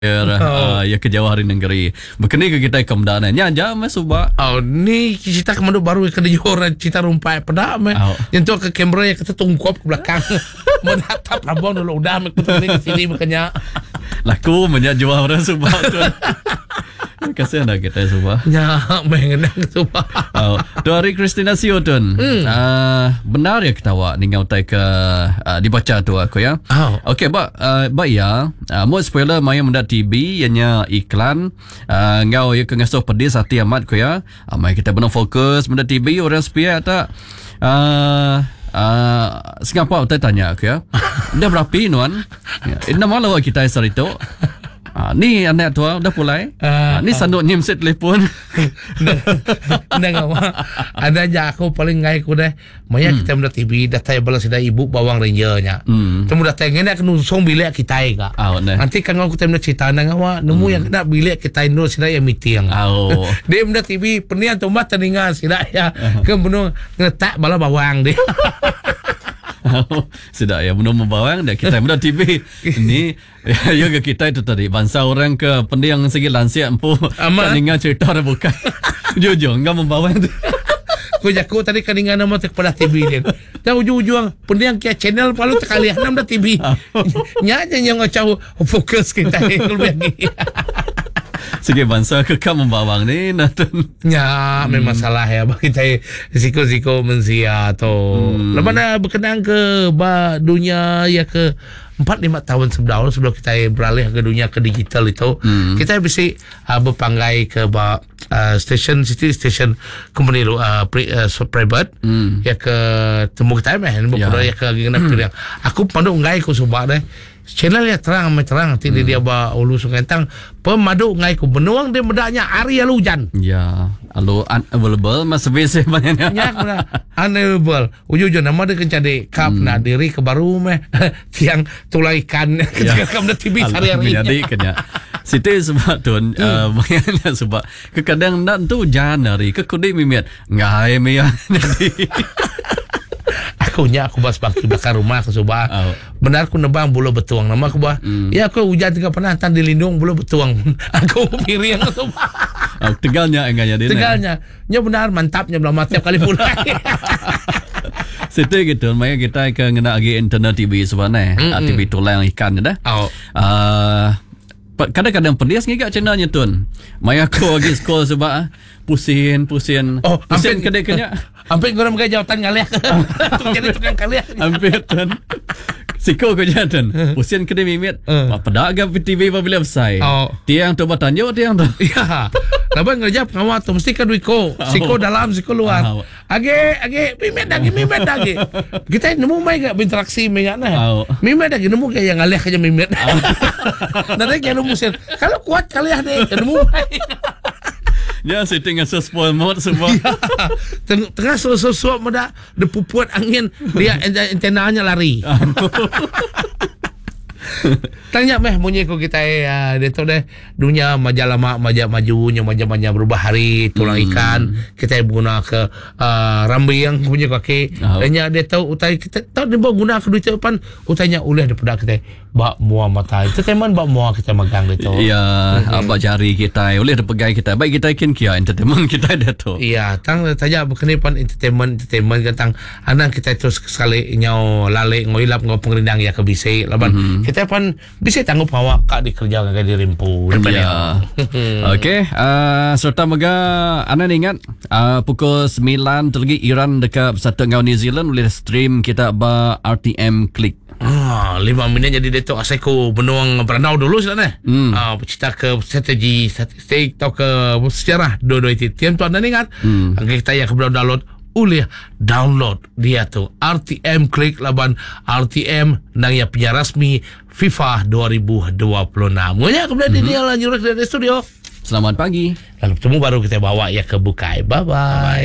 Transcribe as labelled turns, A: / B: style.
A: ya ke jauh hari negeri. Berkini ke kita kemudahan. Ya jam subak.
B: Ni cerita kemana baru ke orang cerita rumpai pedak meh. Yang tu ke kamera yang kita tungkap ke belakang. Menatap abang dulu udah mek ke sini makanya.
A: Laku menyak jual orang subak tu. Kasihan dah kita subak.
B: Ya, mengenang subak.
A: Tu hari Christina Siotun. Benar ya kita awak ningau tai ke dibaca tu aku ya. Okey, ba ya. Mau spoiler maya mendak TV ianya iklan ngau ya ke ngasuh pedis hati amat ko ya. Mai kita benar fokus mendak TV orang sepia tak Singapura kita tanya aku ya. Dah berapa nuan? Ina malu kita hari tu. Ni anak tua dah pulai. Ni sanduk nyimset telefon.
B: Ada aja aku paling ngai aku dah. Maya kita mendak TV dah tay balas dah ibu bawang rangernya. Temu dah tay ngene aku nusong bilik kita ka. Nanti kan aku temu cerita nang awak nemu yang nak bilik kita nu sida yang meeting. Dia mendak TV penian tomat teninga sida ya. Ke benung ngetak bala bawang dia.
A: Sudah ya belum membawang dah kita mudah TV ini ya ke kita itu tadi bangsa orang ke pendiang segi lansia empu kaningan cerita dah bukan jujur enggak membawang tu
B: aku tadi kaningan nama kepada TV dia dah ujung-ujung pendiang kia channel palu tekali enam dah TV nyanya yang ngacau fokus kita lebih
A: segi bangsa kekal membawang ni natun.
B: Ya, memang salah ya bagi kita risiko-risiko mensia atau lepas dah berkenaan ke dunia ya ke 4-5 tahun sebelum kita beralih ke dunia ke digital itu kita bisa berpanggai ke station company private ya ke temu kita ya ke genap aku pandu ngai ku subak deh channel ya terang nanti dia bawa ulu Sungai Tang pemadu ngai ku benuang dia medaknya Ariel hujan
A: ya alo unavailable mas bese banyaknya
B: ya unavailable ujung nama dia kencade kap na diri ke baru meh tiang tulai ikan ketika kamu TV sehari-hari
A: jadi kenya Siti sebab tu banyaknya sebab kadang nak tu Januari ke kudik mimiat ngai me jadi
B: aku bahas bakti bakar rumah aku coba benar aku nebang bulu betuang nama aku bah ya aku hujan juga pernah tan dilindung bulu betuang aku piring aku coba
A: tegalnya enggak jadi
B: tegalnya nya benar mantapnya belum tiap kali pula
A: situ gitu makanya kita ke ngena lagi internet TV sebenarnya TV tulang ikan dah kadang-kadang pedas ngigak channelnya tun maya aku lagi scroll sebab pusing kadang-kadang
B: hampir korang pakai jawatan ngalih jadi tukang kaliah
A: hampir tun siko ko jatan pusing kedai mimit pedagang TV apabila besai tiang tu bertanya tiang tu
B: ya laban ngejap ngawat tu mesti kan duiko siko dalam siko luar age mimit lagi kita nemu mai gak berinteraksi dengan mimit lagi nemu kayak yang ngalih aja mimit nanti kayak nemu sen kalau kuat kaliah deh nemu mai
A: ya sitting as a spoil mode semua
B: tengah suap muda de pupuat angin dia antenanya lari tanya meh munyi ko kita dia tu deh dunia majalah majunya majalah berubah hari tulang ikan kita guna ke rambi yang punya kaki tanya dia tahu utai kita tahu dia guna ke duit depan utanya ulah daripada kita bak mua mata itu teman bak mua kita megang gitu
A: iya abak jari kita boleh dipegang kita baik kita ikin kia entertainment kita ada tu
B: iya tang saja berkenipan entertainment tentang anak kita terus sekali nyau lale ngoilap ngau pengerindang ya ke bisi laban kita pan bisa tanggup awak kak dikerja kagak dirimpu
A: ya okey serta mega anak ingat pukul 9 terlagi Iran dekat satu ngau New Zealand boleh stream kita ba RTM Click
B: 5 minit jadi detok aseko benuang berandau dulu sebenarnya. Cerita ke strategi atau ke sejarah dua itu. Tiang tuan dan ingat. Kita yang kebetulan download dia tu RTM Click laban RTM nang ya punya rasmi FIFA 2026. Muanya kemudian dia lanjut dari studio.
A: Selamat pagi.
B: Lalu ketemu baru kita bawa ya ke Bukai. Bye bye.